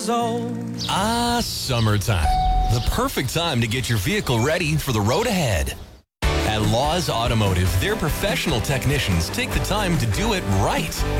years old. Ah, summertime. The perfect time to get your vehicle ready for the road ahead. At Laws Automotive, their professional technicians take the time to do it right.